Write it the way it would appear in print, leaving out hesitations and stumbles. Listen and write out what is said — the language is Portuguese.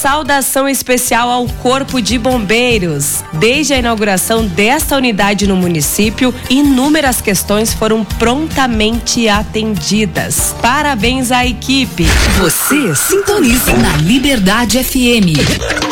Saudação especial ao Corpo de Bombeiros. Desde a inauguração desta unidade no município, inúmeras questões foram prontamente atendidas. Parabéns à equipe. Você sintoniza na Liberdade FM.